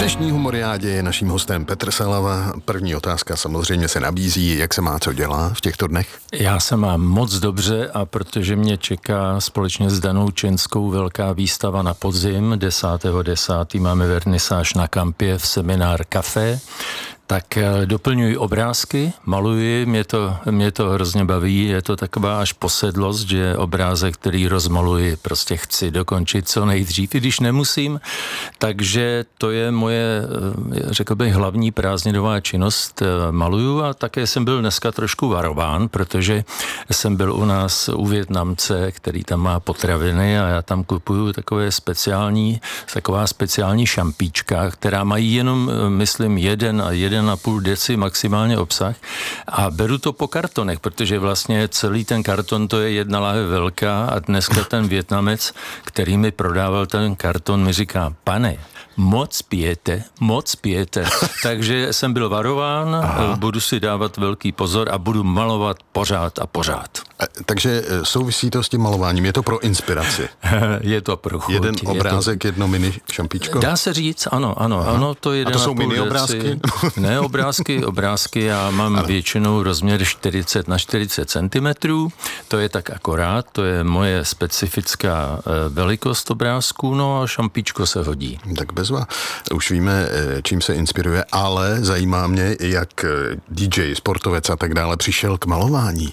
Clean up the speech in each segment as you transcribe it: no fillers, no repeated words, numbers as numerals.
dnešní humoriádě je naším hostem Petr Salava. První otázka samozřejmě se nabízí, jak se má co dělá v těchto dnech? Já se mám moc dobře a protože mě čeká společně s Danou Čenskou velká výstava na podzim, 10.10. máme vernisáž na Kampě v Seminár Café, tak doplňuji obrázky, maluji, mě to hrozně baví, je to taková až posedlost, že obrázek, který rozmaluji, prostě chci dokončit co nejdřív, i když nemusím, takže to je moje, řekl bych, hlavní prázdninová činnost, maluju a také jsem byl dneska trošku varován, protože jsem byl u nás u Vietnamce, který tam má potraviny a já tam kupuju taková speciální šampíčka, která mají jenom, myslím, 1,5 deci maximálně obsah a beru to po kartonech, protože vlastně celý ten karton to je 1 láhev velká a dneska ten Vietnamec, který mi prodával ten karton, mi říká, pane, moc pijete. Takže jsem byl varován, budu si dávat velký pozor a budu malovat pořád a pořád. Takže souvisí to s tím malováním, je to pro inspiraci? Je to pro chuť. Jeden obrázek, jedno mini šampíčko? Dá se říct, ano, to je. A to jsou mini obrázky? Ne, obrázky, já mám většinou rozměr 40 na 40 cm, to je tak akorát, to je moje specifická velikost obrázků, no a šampíčko se hodí. Tak bezva. Už víme, čím se inspiruje, ale zajímá mě, jak DJ, sportovec a tak dále přišel k malování.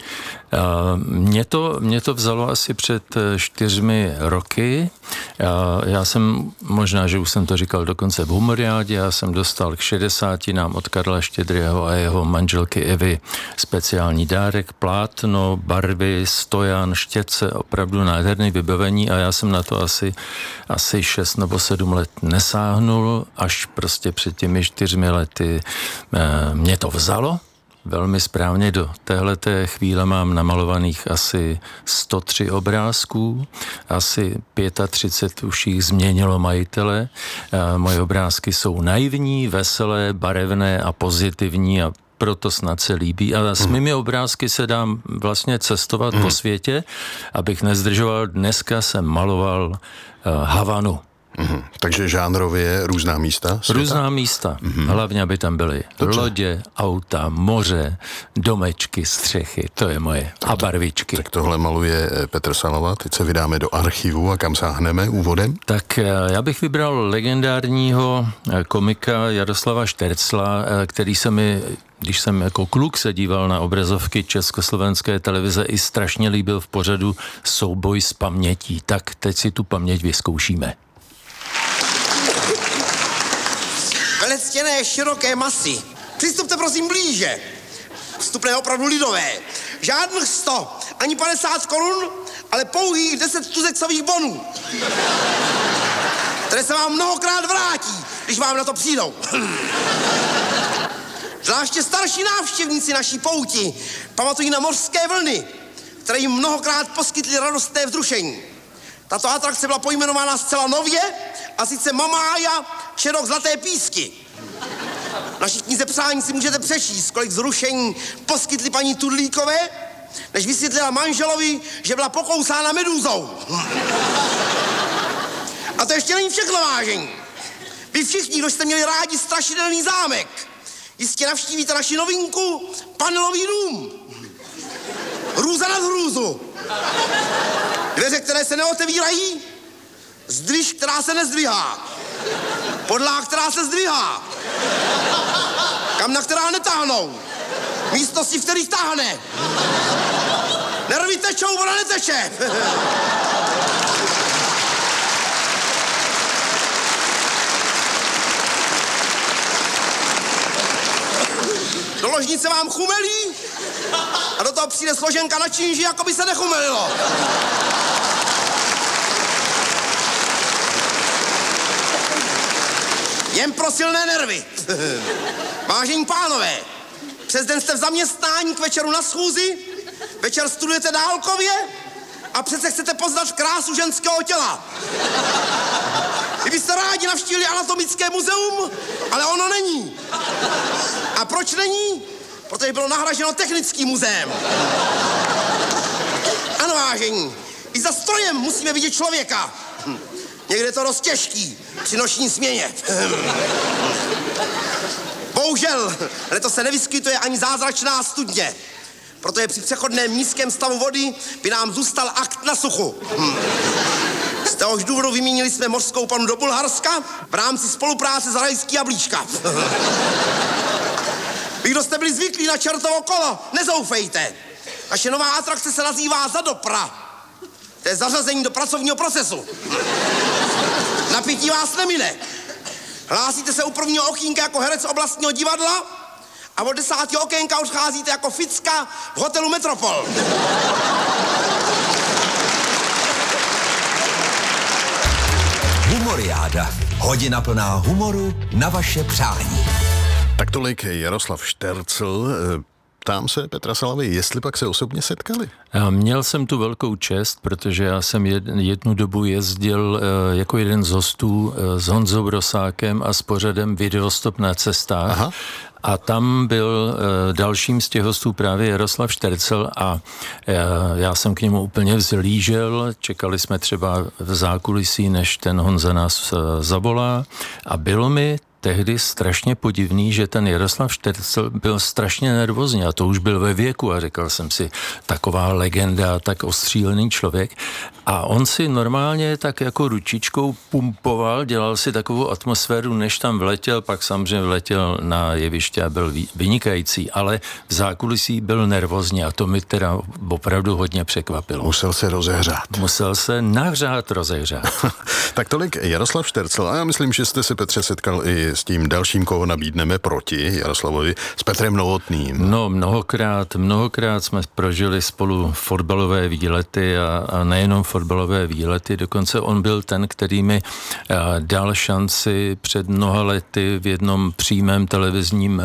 Mě to vzalo asi před 4 roky. Já jsem, možná, že už jsem to říkal dokonce v humoriádě, já jsem dostal k 60 od Karla Štědrého a jeho manželky Evy speciální dárek, plátno, barvy, stojan, štětce, opravdu nádherný vybavení a já jsem na to asi 6 nebo 7 let nesáhnul, až prostě před těmi 4 lety mě to vzalo. Velmi správně, do téhleté chvíle mám namalovaných asi 103 obrázků, asi 35 už jich změnilo majitele. Moje obrázky jsou naivní, veselé, barevné a pozitivní a proto snad se líbí. A s mými obrázky se dám vlastně cestovat po světě, abych nezdržoval. Dneska jsem maloval Havanu. Takže žánrově různá místa světa? Různá místa. Hlavně, aby tam byly lodě, auta, moře, domečky, střechy, to je moje. A barvičky. Tak tohle maluje Petr Salava, teď se vydáme do archivu a kam sáhneme úvodem? Tak já bych vybral legendárního komika Jaroslava Štercla, který se mi, když jsem jako kluk se díval na obrazovky československé televize, i strašně líbil v pořadu Souboj s pamětí. Tak teď si tu paměť vyzkoušíme. Velectěné široké masy. Přistupte prosím blíže. Vstupné opravdu lidové. Žádných 100, ani 50 korun, ale pouhých 10 tuzexových bonů. Které se vám mnohokrát vrátí, když vám na to přijdou. Zvláště starší návštěvníci naší pouti pamatují na mořské vlny, které jim mnohokrát poskytly radostné vzrušení. Tato atrakce byla pojmenována zcela nově, a sice Mamája Čerok Zlaté písky. V naší knize Přání si můžete přečíst, kolik vzrušení poskytly paní Tudlíkové, než vysvětlila manželovi, že byla pokousána medúzou. A to ještě není všechno, vážení. Vy všichni, kdo jste měli rádi strašidelný zámek, jistě navštívíte naši novinku Panelový dům. Hrůza nad hrůzu. Dveře, které se neotevírají, zdviž, která se nezdvihá. Podlaha, která se zdvihá. Kamna, která netáhnou. Místnosti, v kterých táhne. Nervy tečou, voda neteče. Do ložnice vám chumelí a do toho přijde složenka na činži, jako by se nechumelilo. Jen pro silné nervy. Vážení pánové, přes den jste v zaměstnání, k večeru na schůzi, večer studujete dálkově a přece chcete poznat krásu ženského těla. Vy byste rádi navštívili anatomické muzeum, ale ono není. A proč není? Protože bylo nahraženo technickým muzeem. Ano, vážení, i za strojem musíme vidět člověka. Někde je to dost těžký při noční směně. Bohužel, letos se nevyskytuje ani zázračná studně. Protože při přechodném nízkém stavu vody by nám zůstal akt na suchu. Z téhož důvodu vyměnili jsme mořskou panu do Bulharska v rámci spolupráce s rajský jablíčka. Vy, kdo jste byli zvyklí na čertovo kolo, nezoufejte. Naše nová atrakce se nazývá Zadopra. To je zařazení do pracovního procesu. Napití vás nemine. Hlásíte se u prvního okýnka jako herec oblastního divadla a od 10. okénka už cházíte jako ficka v hotelu Metropol. Humoriáda. Hodina plná humoru na vaše přání. Tak tolik Jaroslav Štercl. Ptám se Petra Salavy, jestli pak se osobně setkali? Měl jsem tu velkou čest, protože já jsem jednu dobu jezdil jako jeden z hostů s Honzou Brosákem a s pořadem Videostop na cestách. Aha. A tam byl dalším z těch hostů právě Jaroslav Štercl a já jsem k němu úplně vzlížel. Čekali jsme třeba v zákulisí, než ten Honza nás zavolá a bylo mi tehdy strašně podivný, že ten Jaroslav Štercl byl strašně nervózní a to už byl ve věku a říkal jsem si, taková legenda, tak ostřílený člověk. A on si normálně tak jako ručičkou pumpoval, dělal si takovou atmosféru, než tam vletěl, pak samozřejmě vletěl na jeviště a byl vynikající, ale v zákulisí byl nervózní a to mi teda opravdu hodně překvapilo. Musel se rozehřát. Musel se nahřát, rozehřát. Tak tolik Jaroslav Štercl a já myslím, že jste se, Petře, setkal i s tím dalším, koho nabídneme proti Jaroslavovi, s Petrem Novotným. No, mnohokrát jsme prožili spolu fotbalové výlety a nejenom fotbalové výlety, dokonce on byl ten, který mi dal šanci před mnoha lety v jednom přímém televizním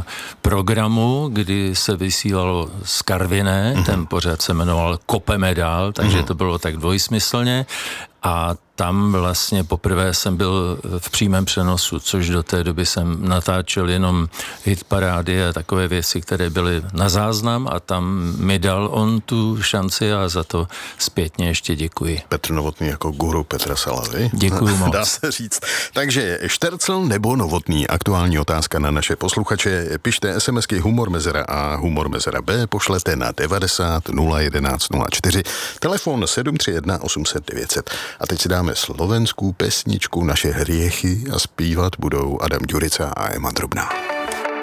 programu, kdy se vysílalo z Karviné, ten pořad se jmenoval Kopeme dál, takže to bylo tak dvojsmyslně a tam vlastně poprvé jsem byl v přímém přenosu, což do té doby jsem natáčel jenom hitparády a takové věci, které byly na záznam a tam mi dal on tu šanci a za to zpětně ještě děkuji. Petr Novotný jako guru Petra Salavy. Děkuju moc. Dá se říct. Takže Štercl nebo Novotný? Aktuální otázka na naše posluchače. Pište SMSky Humor Mezera A, Humor Mezera B, pošlete na 90 011 04, telefon 731 800 900. A teď si dáme slovenskou pesničku Naše hriechy a zpívat budou Adam Ďurica a Ema Drobná.